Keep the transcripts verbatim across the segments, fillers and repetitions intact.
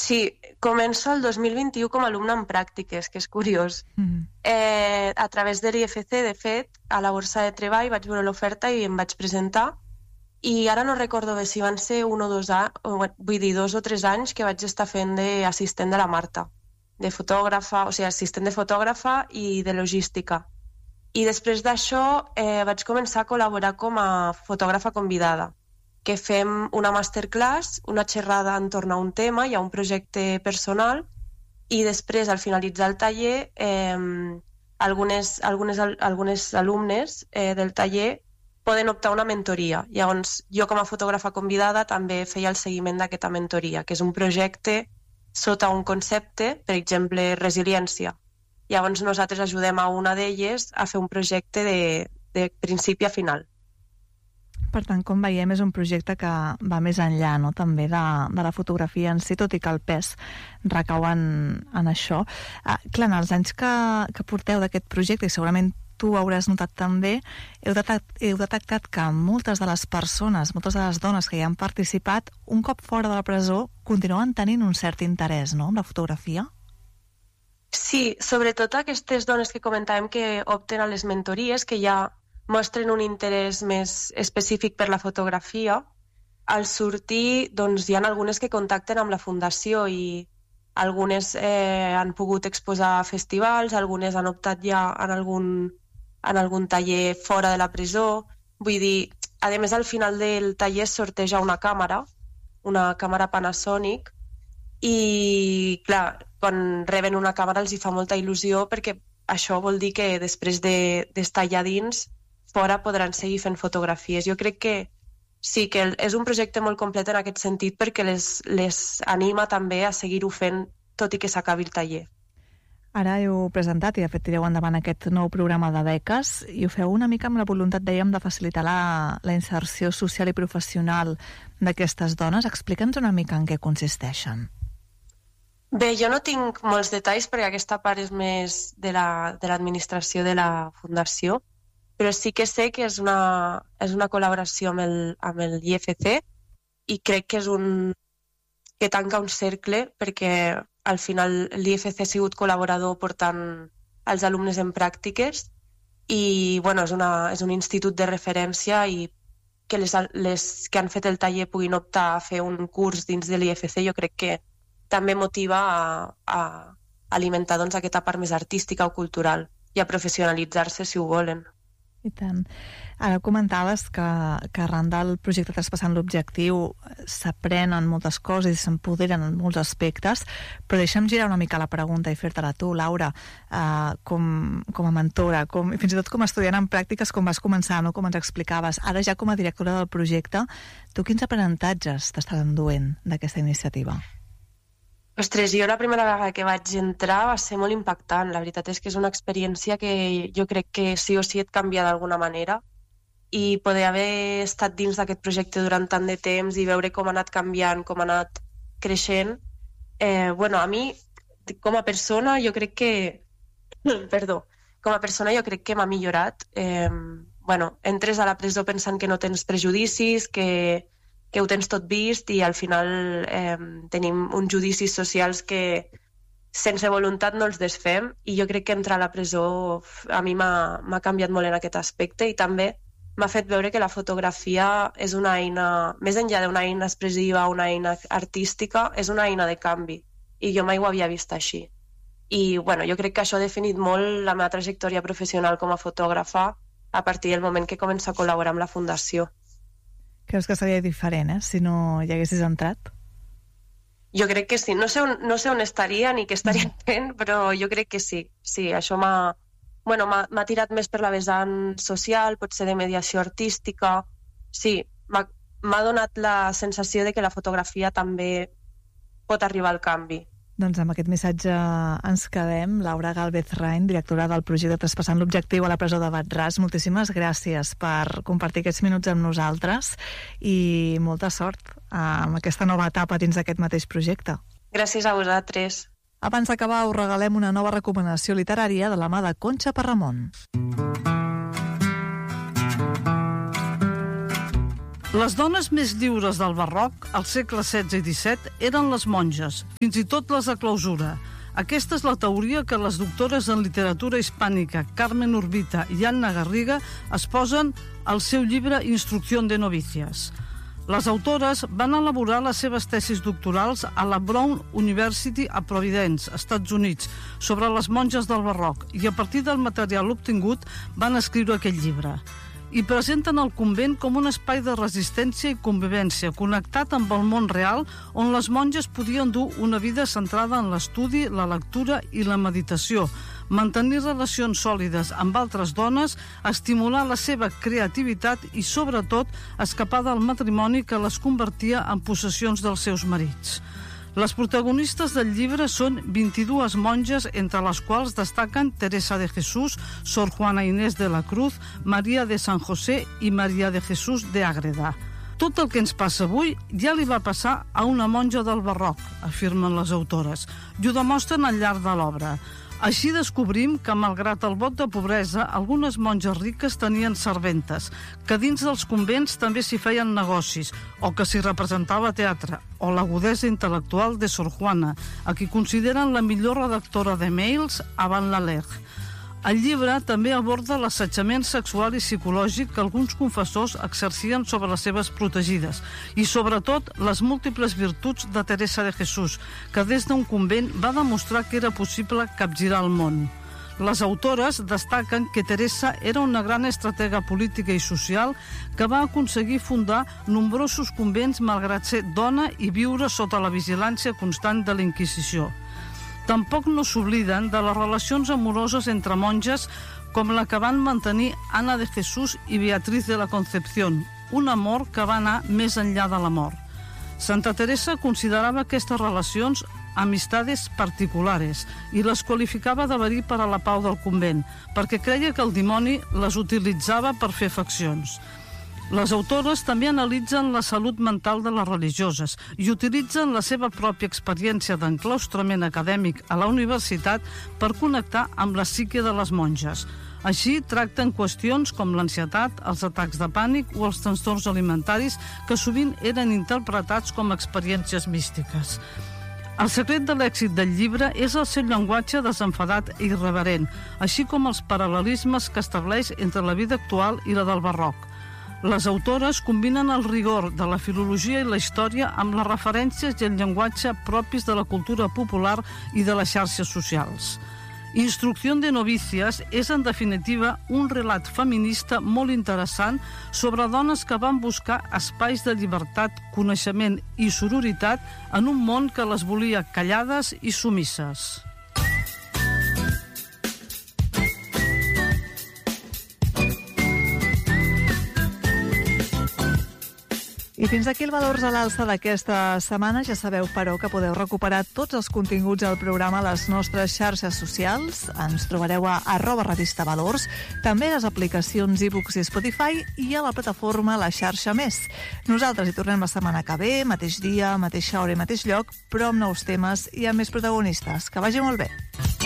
Sí, començo el dos mil vint-i-u com a alumne en pràctiques, que és curiós. Mm. Eh, a través de l'I F C, de fet, a la borsa de treball vaig veure l'oferta i em vaig presentar, i ara no recordo bé si van ser un o dos anys, vull dir, dos o tres anys que vaig estar fent d'assistent de la Marta, de fotògrafa, o sigui, assistent de fotògrafa i de logística. I després d'això eh, vaig començar a col·laborar com a fotògrafa convidada, que fem una masterclass, una xerrada entorn a un tema, hi ha un projecte personal, i després, al finalitzar el taller, eh, algunes, algunes, algunes alumnes eh, del taller poden optar a una mentoria. Llavors, jo com a fotògrafa convidada també feia el seguiment d'aquesta mentoria, que és un projecte sota un concepte, per exemple, resiliència. Llavors, nosaltres ajudem a una d'elles a fer un projecte de, de principi a final. Per tant, com veiem, és un projecte que va més enllà, no?, també de, de la fotografia en si, tot i que el pes recau en, en això. Ah, clar, en els anys que, que porteu d'aquest projecte, i segurament tu hauràs notat també, heu detectat, heu detectat que moltes de les persones, moltes de les dones que hi han participat, un cop fora de la presó, continuen tenint un cert interès, no?, amb la fotografia? Sí, sobretot aquestes dones que comentàvem que opten a les mentories, que ja mostren un interès més específic per la fotografia, al sortir doncs, hi ha algunes que contacten amb la Fundació i algunes eh, han pogut exposar a festivals, algunes han optat ja en algun, en algun taller fora de la presó. Vull dir, a més, al final del taller es sorteja una càmera, una càmera Panasonic, i clar, quan reben una càmera els hi fa molta il·lusió, perquè això vol dir que després de, d'estar allà dins, fora podran seguir fent fotografies. Jo crec que sí, que és un projecte molt complet en aquest sentit, perquè les, les anima també a seguir-ho fent tot i que s'acabi el taller. Ara heu presentat i de fet tireu endavant aquest nou programa de beques i ho feu una mica amb la voluntat, dèiem, de facilitar la, la inserció social i professional d'aquestes dones. Explica'ns una mica en què consisteixen. Bé, jo no tinc molts detalls perquè aquesta part és més de la, de l'administració de la Fundació, però sí que sé que és una, és una col·laboració amb el, amb el I F C i crec que és un que tanca un cercle, perquè al final l'I F C ha sigut col·laborador portant els alumnes en pràctiques i bueno, és, una, és un institut de referència i que les, les que han fet el taller puguin optar a fer un curs dins de l'I F C jo crec que també motiva a, a alimentar doncs, aquesta part més artística o cultural i a professionalitzar-se si ho volen. I tant. Ara comentaves que, que arran del projecte Traspassant l'Objectiu s'aprenen moltes coses i s'empoderen en molts aspectes, però deixa'm girar una mica la pregunta i fer-te-la tu, Laura, eh, com, com a mentora, com, fins i tot com a estudiant en pràctiques, com vas començar, no? Com ens explicaves. Ara ja com a directora del projecte, tu quins aprenentatges t'estàs enduent d'aquesta iniciativa? Ostres, jo la primera vegada que vaig entrar va ser molt impactant. La veritat és que és una experiència que jo crec que sí o sí et canvia d'alguna manera i poder haver estat dins d'aquest projecte durant tant de temps i veure com ha anat canviant, com ha anat creixent. Eh, bueno, a mi, com a persona, jo crec que... Perdó. Com a persona jo crec que m'ha millorat. Eh, bueno, entres a la presó pensant que no tens prejudicis, que... que ho tens tot vist i al final eh, tenim uns judicis socials que sense voluntat no els desfem i jo crec que entrar a la presó a mi m'ha, m'ha canviat molt en aquest aspecte i també m'ha fet veure que la fotografia és una eina, més enllà d'una eina expressiva, una eina artística, és una eina de canvi i jo mai ho havia vist així. I bueno, jo crec que això ha definit molt la meva trajectòria professional com a fotògrafa a partir del moment que començo a col·laborar amb la Fundació. Creus que seria diferent, eh, si no hi haguessis entrat? Jo crec que sí. No sé on, no sé on estaria ni què estaria fent, però jo crec que sí. Sí, això m'ha, bueno, m'ha, m'ha tirat més per la vessant social, potser de mediació artística. Sí, m'ha, m'ha donat la sensació de que la fotografia també pot arribar al canvi. Doncs amb aquest missatge ens quedem. Laura Gálvez Rain, directora del projecte Traspassant l'Objectiu a la presó de Wad-Ras, moltíssimes gràcies per compartir aquests minuts amb nosaltres i molta sort amb aquesta nova etapa dins d'aquest mateix projecte. Gràcies a vosaltres. Abans d'acabar, us regalem una nova recomanació literària de la mà de Conxa Parramon. Les dones més lliures del barroc, al segle setze i disset, eren les monges, fins i tot les de clausura. Aquesta és la teoria que les doctores en literatura hispànica Carmen Urbita i Anna Garriga es posen al seu llibre Instrucció de novicias. Les autores van elaborar les seves tesis doctorals a la Brown University a Providence, Estats Units, sobre les monges del barroc, i a partir del material obtingut van escriure aquest llibre. I presenten el convent com un espai de resistència i convivència connectat amb el món real, on les monges podien dur una vida centrada en l'estudi, la lectura i la meditació, mantenir relacions sòlides amb altres dones, estimular la seva creativitat i, sobretot, escapar del matrimoni que les convertia en possessions dels seus marits. Les protagonistes del llibre són vint-i-dues monges, entre les quals destaquen Teresa de Jesús, Sor Juana Inés de la Cruz, Maria de San José i Maria de Jesús de Ágreda. Tot el que ens passa avui ja li va passar a una monja del barroc, afirmen les autores, i ho demostren al llarg de l'obra. Així descobrim que, malgrat el vot de pobresa, algunes monges riques tenien serventes, que dins dels convents també s'hi feien negocis, o que s'hi representava teatre, o l'agudesa intel·lectual de Sor Juana, a qui consideren la millor redactora de mails avant la lettre. El llibre també aborda l'assetjament sexual i psicològic que alguns confessors exercien sobre les seves protegides i, sobretot, les múltiples virtuts de Teresa de Jesús, que des d'un convent va demostrar que era possible capgirar el món. Les autores destaquen que Teresa era una gran estratega política i social que va aconseguir fundar nombrosos convents malgrat ser dona i viure sota la vigilància constant de la Inquisició. Tampoc no s'obliden de les relacions amoroses entre monges com la que van mantenir Anna de Jesús i Beatriz de la Concepción, un amor que va anar més enllà de la mort. Santa Teresa considerava aquestes relacions amistades particulares i les qualificava de verí per a la pau del convent, perquè creia que el dimoni les utilitzava per fer faccions. Les autores també analitzen la salut mental de les religioses i utilitzen la seva pròpia experiència d'enclaustrament acadèmic a la universitat per connectar amb la psique de les monges. Així tracten qüestions com l'ansietat, els atacs de pànic o els trastorns alimentaris que sovint eren interpretats com experiències místiques. El secret de l'èxit del llibre és el seu llenguatge desenfadat i irreverent, així com els paral·lelismes que estableix entre la vida actual i la del barroc. Les autores combinen el rigor de la filologia i la història amb les referències i el llenguatge propis de la cultura popular i de les xarxes socials. Instrucció de novicias és, en definitiva, un relat feminista molt interessant sobre dones que van buscar espais de llibertat, coneixement i sororitat en un món que les volia callades i sumisses. I fins aquí el Valors a l'Alça d'aquesta setmana. Ja sabeu, però, que podeu recuperar tots els continguts del programa a les nostres xarxes socials. Ens trobareu a arroba revista Valors, també a les aplicacions iBooks i Spotify i a la plataforma La Xarxa Més. Nosaltres hi tornem la setmana que ve, mateix dia, mateixa hora i mateix lloc, però amb nous temes i amb més protagonistes. Que vagi molt bé.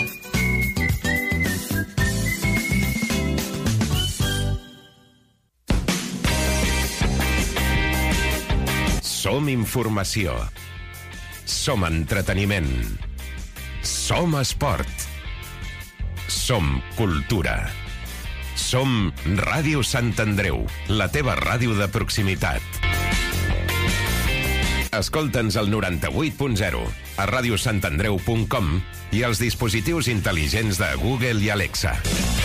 Som informació. Som entreteniment. Som esport. Som cultura. Som Ràdio Sant Andreu, la teva ràdio de proximitat. Escolta'ns al noranta-vuit punt zero, a radiosantandreu punt com i als dispositius intel·ligents de Google i Alexa.